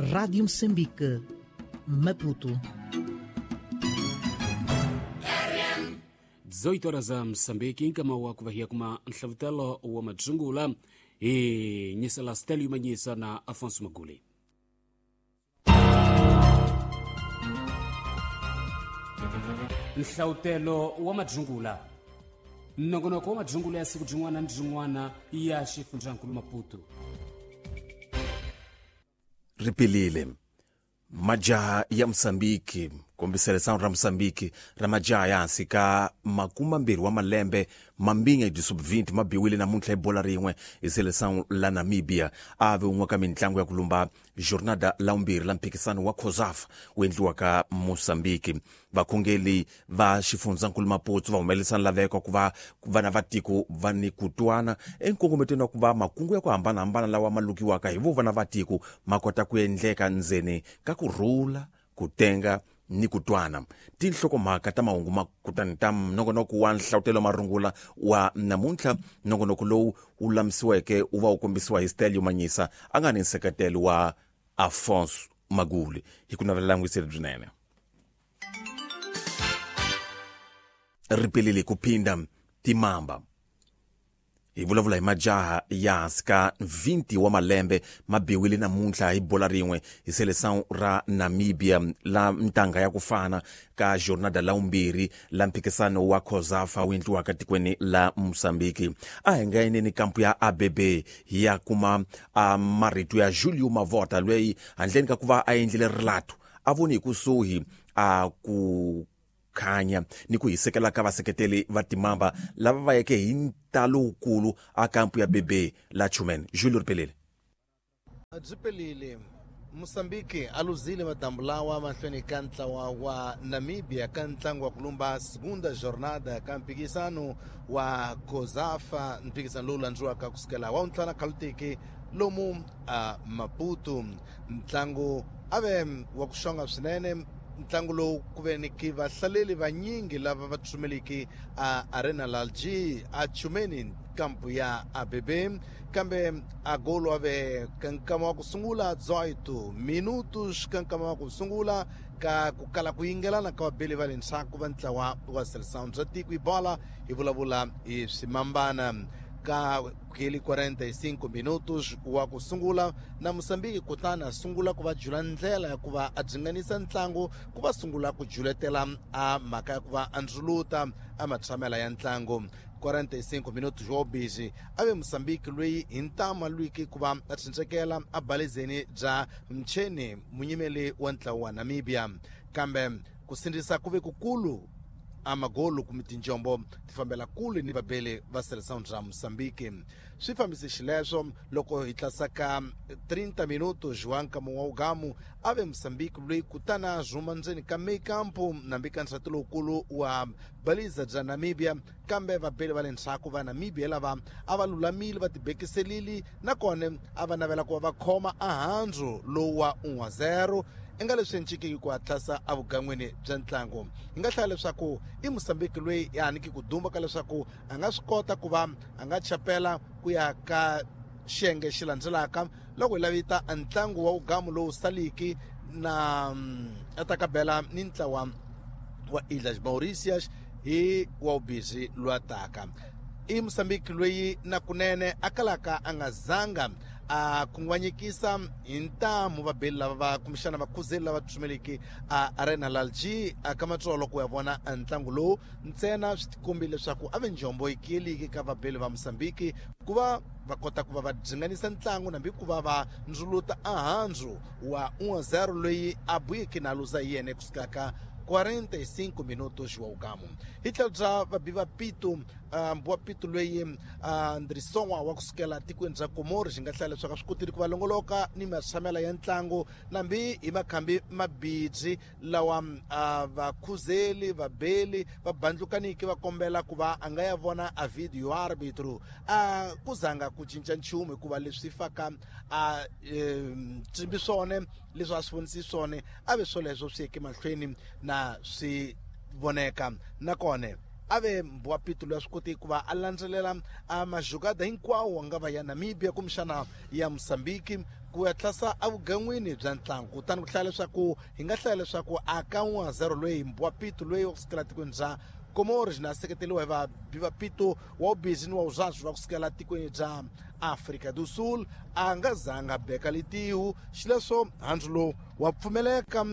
Rádio Moçambique, Maputo. 18 horas za Msambiki kama wakuvahia kuma nhlavutelo wa madzungula nyisa Stelio Manyisa na Afonso Maguli. Nhlavutelo wa madzungula nongonoko wa madzungula ya siku jingwana ndi jingwana ya xifundzhankulu Maputo. Ripilile majaha ya Msambiki kumbe seleção ra Msambiki ra majaha yansi ka makuma mbiri wa malembe mambinga di sub-20 mabiwile na muntla ebola rin'we i seleção la Namíbia ave un'we ka mitlangu ya kulumba jornada la mbiri la mpikisano wa COSAF wendliwa ka Mosambiki. Vakhongeli va xifundzhankulu Maputo va humelisana laveko ku va vana va tiko va ni kutwana enkongometweni wa ku va makungu ya ku hambanahambana lawa ma lukiwaka hi vo vana va tiko ma kota ku endleka ndzeni ka ku rhula ku tenga ni kutwana. Tinhlokomhaka ta mahungu ma kutani ta nongonoko wa nhlawutelo marungula wa namuntlha, nongonoko lowu wu lamisiweke wu va wu kombisiwa hi Stelio Manyisa a nga ni nseketelo wa Afonso Maguli. Hi ku navela languiseli byinene. Ripelile kuphinda timamba hi vulavula hi majaha ya ska 20 wa malembe mabiwile namuntlha hi bola rin'we hi seleção ra Namíbia la ntanga ya kufana ka jornada la umbiri la mpikisano wa COSAF wendliwaka tikweni la Mosambiki. A hi nga eneni kampu ya ABB ya kuma marito ya Júlio Mavota lweyi handleni ka ku va a endlile rilato a voni kusuhi ku khanya ni ku hisekela ka vaseketeli va timamba lava va yeke hi ntalo wukulu a kampu ya bebe la Chumen. Júlio Ripelile. Dzipelile Mosambiki aluzile madambu lawa mahlweni ka ntlawa wa Namíbia ka ntlangu wa kulumba segunda jornada ka mpikisano wa COSAF, mpikisano lowu landziwaka kusukela wa untlhanu khalutiki lomu Maputo. Ntlangu ave wa kuxonga swinene, ntlangu lowu ku ve ni ki vahlaleli vanyingi lava va tsumeliki Arena Lalji a Chumeni kampu ya ABB, kambe agolo ave kankama wa kusungula 18 minutos kankama wa kusungula ka ku kala ku yingelana ka vabeli va le ntshaku va ntlawa wa seleção bya tiko hi bola hi vulavula hi swimambana ka keli 45 minutos wa kusungula na Mosambiki kutana sungula ku va jula ndlela ya ku va a dzinganisa ntlangu ku va sungula ku juletela a mhaka ya ku va andzuluta a matshamela ya ntlangu. 45 minutos wo busy ave Mosambiki lweyi hi ntama lwiki ku va a tshintsekela a balizeni bya Mcheni munyimeli wa ntlawa wa Namíbia, kambe ku sindzisa ku ve kukulu amagolo ku mitinjombo ti fambela kule ni vabeli va seleção bya Mosambiki. Swi fambise xileswo loko hi tlasaka 30 minutos wa nkama wa ugamu ave Mosambiki lweyi kutana zhuma ndzeni ka meyi kampu nambi ka nsati lowukulu wa baliza bya Namíbia, kambe vabeli va le ntshaku va Namíbia lava a va lulamile va tibekiselili nakone a va navela ku va va khoma a handzu lowu wa 1-0 enga leswi encikiki ku hatlasa a vugan'wini bya ntlangu. Hi nga hlaya leswaku i Mosambiki lweyi i haniki ku dumba ka leswaku a nga swi kota ku va a nga chapela ku ya ka xiyenge xi landzelaka loko hi lavita a ntlangu wa ugamu lowu saliki na a ta kabela ni ntlawa wa Ilhas Maurícias hi wa ubisi lwataka. I Mosambiki lweyi na kunene a kalaka a nga zanga a kungwanyikisa hi ntamu vabeli lava va kumbexana vakhuzeli lava tsumeleki a Arena Lalji a ka matsolo ku ya vona a ntlangu lowu ntsena swi tikombi leswaku ave njombo yi kiyeliki ka vabeli va Mosambiki ku va va kota ku va va dzinganisa ntlangu nambi ku va va ndzuluta a handzu wa 1-0 loyi a buyiki na luza hi yene kusukela ka 45 minutos wa ugamu. Hi tlhelo bya vabi va Pito, mbuwa Pito lweyi Ndrisongwa wa kusukela tikweni bya Komoro xi nga hlaya leswaku swi kotile ku va longoloka ni matshamela ya ntlangu nambi hi makhambi mabidzi lawa vakhuzeli vabeli va bandlukaniki va kombela ku va a nga ya vona a video arbitro ku zanga ku cinca nchumu hikuva leswi faka a tsimbi swone leswi a swi vonisi swone a ve swoleswo swi yeke mahlweni na swi voneka nakone ave mbwapito loyi a swi koti ku va a landzelela majugada hinkwawo nga va ya Namibia kumbexana ya Mosambiki ku ya tlhasa avugan'wini bya ntlangu kutani ku hlaya leswaku hi nga hlaya leswaku aka 1-0 loyi mbwapito loyi wa kusukela tikweni bya Comores na seketeliwa hi vapito wa ubhizi ni wa uzanzu va kusukela tikweni bya Afrika do Sul a nga zanga beka litihu xileswo handzu lowu wa pfumeleka.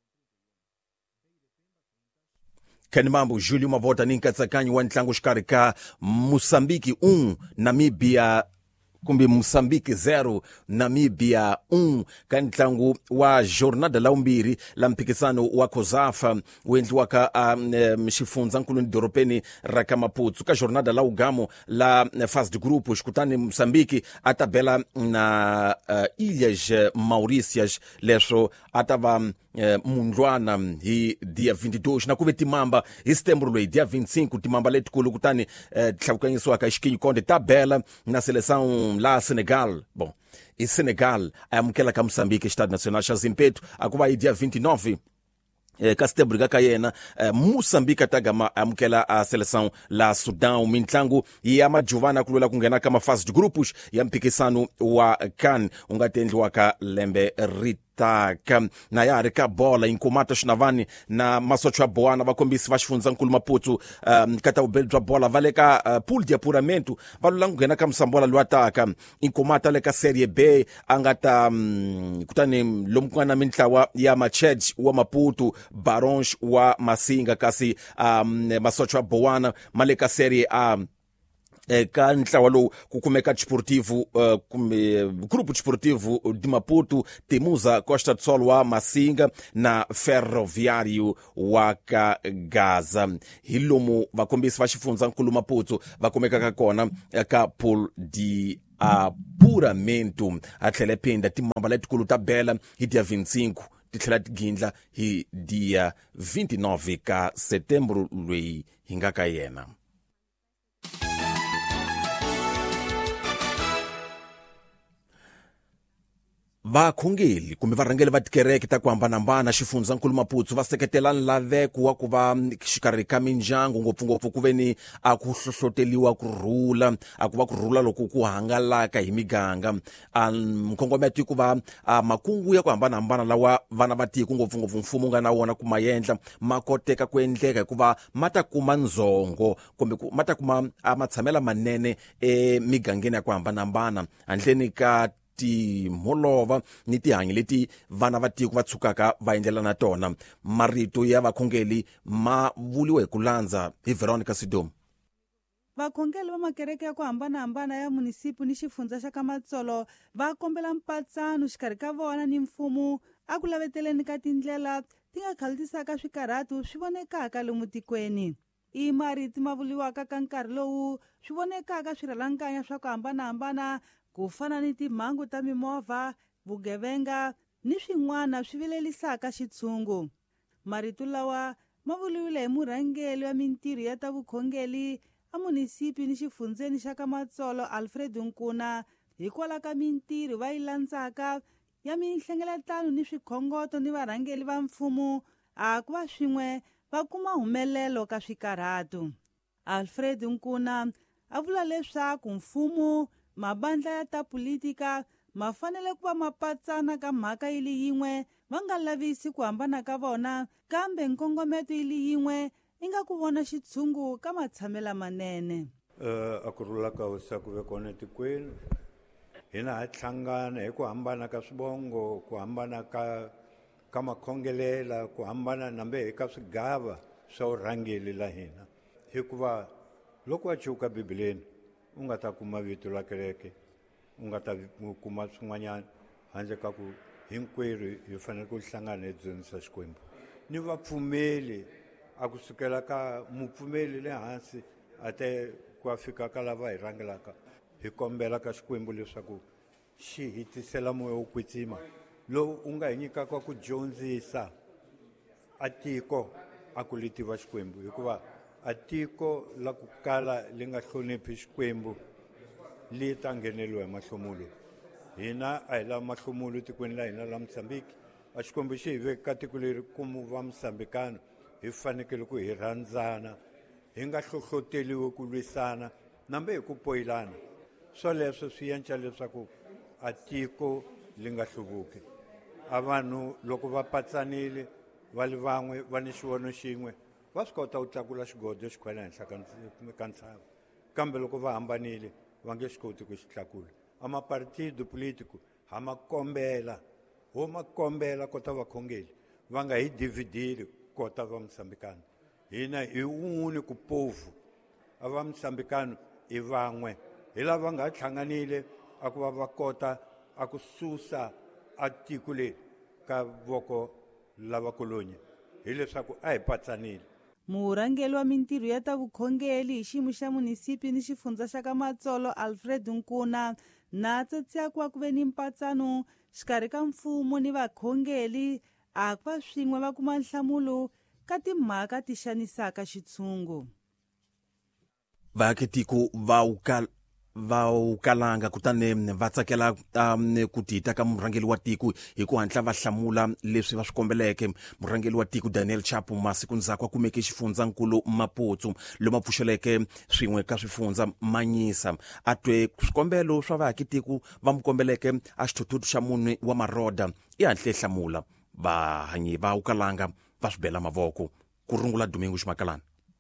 Kani mambo Julio Mavota ni nkatsakanyi wa ntlangu xikarhi ka Mosambiki 1 Namibia kumbe Mosambiki 0 Namibia 1 ka ntlangu wa jornada la umbirhi la mphikisano wa COSAFA wu endliwaka xifundzakulu ni doropeni ra ka Maputo ka jornada la ugamo la first group xikutani Mosambiki a ta bela na Ilhas Maurícias leswo a ta va mundlwana hi dia 22 na kuve timamba hi setembro loyi dia 25 timamba letikulu kutani tlhavukanyisiwaka xikinyikonde ta bela na seleção la Senegal. Bom, e Senegal a amukela ka Mosambiki Estado Nacional xa Zimpeto a ku va hi dia 29 ka setembro ka yena Mosambiki atagama amukela a seleção la Sudão. Mintlangu ya majuvana kulula ku nghena ka mafase de grupos ya mphikisano wa CAN u nga tendliwaka lembe taka na ya rika bola inkomata xinavani na masocha boana vakombisi va xifundzakulu Maputo kata vubeli bya bola va le ka pool de apuramento va lula ku nghena ka Msambola loyi ataka inkomata le ka Serie B a nga ta kutani lomu ku nga na mintlawa ya Macheds wa Maputo, Barões wa Masinga kasi masocha boana ma le ka Serie A ka ntlawa lowu ku kumeka Desportivo grupo Desportivo de Maputo, Temuza Costa do Sol wa Masinga na Ferroviário wa ka Gaza. Hi lomu vakombisi va xifundzakulu Maputo va kumekaka kona ka pool de apuramento. A tlhela phinda timamba letikulu ta bela hi dia 25 ti tlhela ti gindla hi dia 29 ka setembro loyi hi nga ka yena. Vakhongeli kumbe varhangeli va tikereke ta ku hambanahambana xifundzakulu Maputo va seketela nlaveko wa ku va xikarhi ka mindyangu ngopfungopfu ku ve ni a ku hlohloteliwa ku rhula a ku va ku rhula loko ku hangalaka hi miganga mkongometo i ku va makungu ya ku hambanahambana lawa vana va tiko ngopfungopfu mfumo nga na wona ku ma endla ma koteka ku endleka hikuva ma ta kuma ndzongo kumbe ma ta kuma matshamela manene emigangeni ya ku hambanahambana handleni ka timolova ni tihanyi leti vana va tiko va tshukaka va endlela na tona. Marito ya vakhongeli ma vuliwa hi ku landza hi Veronica Sidom. Vakhongeli va makereke ya ku hambanahambana ya munisipi ni xifundza xa ka Matsolo va kombela mpatsano xikarhi ka vona ni mfumo a ku laveteleni ka tindlela ti nga khalitisaka swikarhatu swi vonekaka lomu tikweni. I marito ma vuliwaka ka nkarhi lowu swi vonekaka swirhalanganya swa ku hambanahambana ku fana ni timhangu ta mimovha, vugevenga ni swin'wana swi vilelisaka xitshungu. Marito lawa ma vuliwile hi murhangeli wa mintirho ya ta vukhongeli a munisipi ni xifundzeni xa ka Matsolo Alfred Nkuna hikwalaho ka mintirho va yi landzaka ya mihlengeletano ni swikhongoto ni varhangeli va mfumo a ku va swin'we va kuma humelelo ka swikarhatu. Alfred Nkuna a vula leswaku mfumo mabandla ya ta politika ma fanele ku va mapatsana ka mhaka yili yin'we va nga lavisi ku hambana ka vona kambe nkongometo yili yin'we i nga ku vona xitshungu ka matshamela manene. A ku rhula ka hosi ku ve kona tikweni hina ha hlangana hi ku hambana ka swivongo, ku hambana ka makhongelela, ku hambana nambe eka swigava swa urhangeli la hina hikuva loko wa chuka Bibeleni u nga ta kuma vito la kereke, u nga ta kuma swin'wanyana handle ka ku hinkwerhu hi fanele ku hlangana hi dyondzisa Xikwembu. Ni vapfumeli a ku sukela ka mupfumeli le hansi ate ku fika ka lava hi rangelaka hi kombela ka Xikwembu leswaku xi hi tisela moya wo kwetsima lowu u nga hi nyikaka ku dyondzisa a tiko a ku litiva Xikwembu hikuva a tiko la ku kala li nga hloniphi Xikwembu li ta ngheneliwa hi mahlomulo. Hina a hi lava mahlomulo tikweni la hina la Mosambiki. A Xikwembu xi hi veke ka tiko leri kumu va Mosambikano hi fanekele ku hi rhandzana hi nga hlohloteliwi ku lwisana nambe hi ku poyilana swoleswo swi endla leswaku a tiko li nga hluvuki a vanhu loko va patsanile va li van'we va ni xivono xin'we va swi kota ku tlakula xigodo xi khwela henhla ka ntshava kambe loko va hambanile va nge swi koti ku xi tlakula amapartido politico homa kombela kota vakhongeli va nga hi dividili kota va Msambikano hina hi un'we ku povu a va Msambikano i van'we hi lava nga hlanganile a ku va kota a ku susa a tiko leri ka voko lava kolonya hi leswaku a hi patsanile. Murhangeli wa mintirho ya ta vukhongeli hi xiyimo xa munisipi ni xifundza xa ka Matsolo Alfred Nkuna na tsetsiwa ku ve ni mpatsano xikarhi ka mfumo ni vakhongeli a ku va swin'we va kuma nhlamulo ka timhaka ti xanisaka xitshungu. vaakitiko va wu kalanga kutani va tsakela ku tita ka murhangeli wa tiko hi ku hatla va hlamula leswi va swi kombeleke. Murhangeli wa tiko Daniel Chapo masiku ndzhaku a kumeke xifundzankulu Maputo lomu pfuxeleke swin'we ka swifundza Manyisa a twe swikombelo swa vaakitiko va mu kombeleke a xithuthuthu xa munhu wa Maroda i hantle hlamula. Vahanyi va wu kalanga va swi bela mavoko ku rungula Domingo Ximakalana.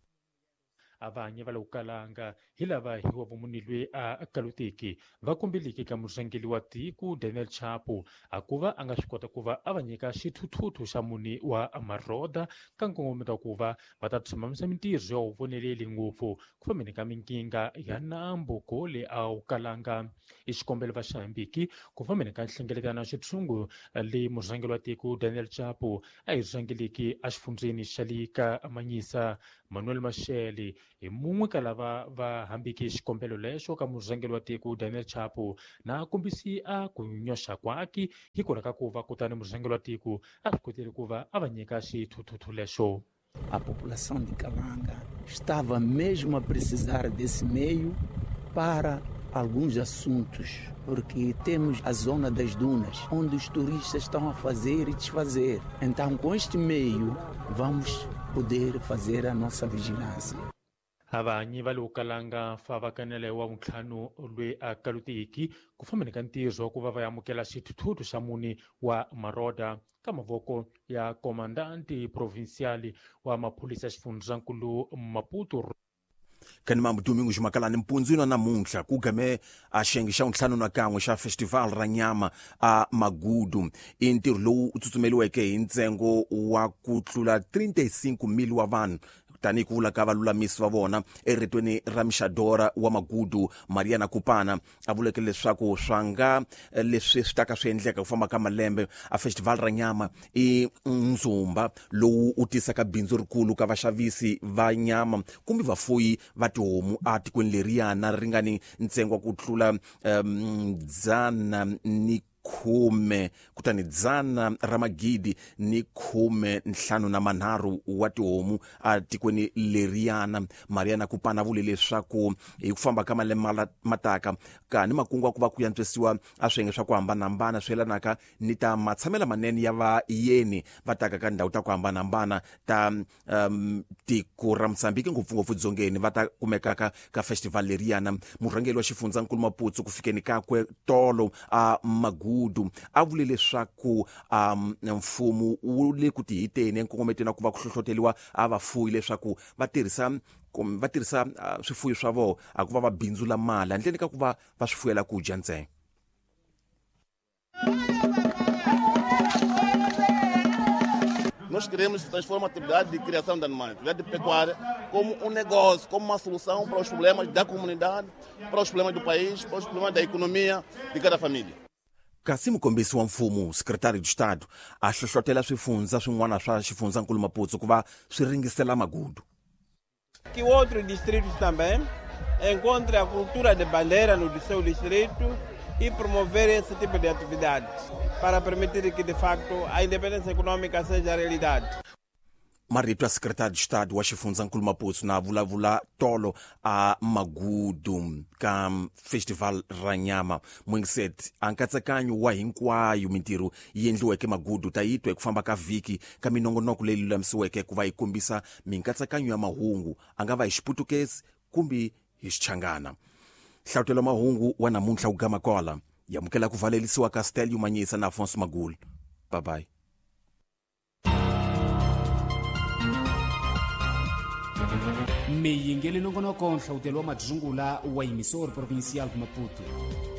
Abanye va le Ukalanga hi lava hi wa vumunilwe a Kaluteki va kombeleke ka murhangeli wa tiko Daniel Chapo a ku va a nga swi kota ku va a va nyika xithuthuthu xa muni wa Maroda ka nkongomelo ku va va ta tshemamisa mintirho ya wu voneleli ngopfu ku fambeni ka minkinga ya nambu kole a Ukalanga i xikombelo va xihambiki ku fambeni ka nhlengeletano xitshungu le murhangeli wa tiko Daniel Chapo a hi rhangeleki a xifundzeni xa le ka Manyisa. Manuel Mashele hi mun'we ka lava va hambike xikombelo lexo ka murhangeli wa tiko Daniel Chapo na kombisi a ku nyoxa kwaki hikwalaho ka ku va kutani murhangeli wa tiko a swi kotile ku va a va nyika xithuthuthu lexo. A população de Kalanga estava mesmo a precisar desse meio para alguns assuntos, porque temos a zona das dunas, onde os turistas estão a fazer e desfazer. Então, com este meio, vamos poder fazer a nossa vigilância. Avanyi va le Ukalanga fa vakanele wa ntlhanu lwe a Kaluteki ku fambeni ka ntirho ku va va amukela xithuthuthu xa muni wa Maroda ka mavoko ya komandanti provinciali wa maphorisa ya xifundzankulu Maputo. Kani mambu Domingo Ximakalani mpundzu namuntlha ku game a xiyenge xa ntlhanu na kan'we xa festival ra nyama a Magudu i ntirho lowu u tsutsumeliweke hi ntsengo wa ku tlula 35 mil wa vanhu tani ku vula ka valulamisi va vona eritweni ra mixadora wa Magudu Mariana Kupana a vuleke leswaku swanga leswi swi taka swi endleka ku famba ka malembe a festival ra nyama i ndzumba lowu u tisaka bindzu rikulu ka vaxavisi va nyama kumbe vafuyi va tihomu a tikweni leriyana ri nga ni ntsengo wa ku tlula 110 kutani 153 wa tihomu a tikweni leriyana. Mariana Kupana vule leswaku hi ku famba ka malembe mataka ka ni makungu a ku va ku yantswisiwa a swiyenge swa ku hambanahambana swi yelanaka ni ta matshamela manene ya vayeni va taka ka ndhawu ta ku hambanahambana ta tiko ra Msambiki ngopfungopfu dzongeni va ta kumekaka ka festival leriyana. Murhangeli wa xifundzankulu Maputo ku fikeni kakwe tolo a Magudu a vule leswaku mfumo wu le ku tihiteni enkongometeni ku va ku hlohloteliwa a vafuyi leswaku va tirhisa swifuyi swa vona a ku va va bindzula mali handleni ka ku va va swifuyela ku dya ntsena. Nós queremos transformar a atividade de criação de animais, a atividade de pecuária, como um negócio, como uma solução para os problemas da comunidade, para os problemas do país, para os problemas da economia de cada família. Kasi mukombisi wa mfumo sekretari de Estado a hlohlotela swifundza swin'wana swa xifundzankulu Maputo ku va swi ringisela Magudu. Que outros distritos também encontrem a cultura de bandeira no seu distrito e promover esse tipo de atividades para permitir que, de facto, a independência econômica seja realidade. marito ya secretário de estado wa xifundzakulu Maputo na vulavula tolo a Magudu ka festival ra nyama mwingiset a nkatsakanyo wa hinkwayo mintirho yi endliweke Magudu ta yitwa ku famba ka vhiki ka minongonoko leyi lulamisiweke ku va yi kombisa minkatsakanyo ya mahungu a nga va hi Xiputukezi kumbe hi Xichangana. Nhlawutelo mahungu wa namuntlha ugama kwala yamukela ku valelisiwa ka Stelio Manyisa na Afonso Magulu. Bye bye. meyingele nongonoko nhlawutelo wa madzungula wa emisor provincial Maputo.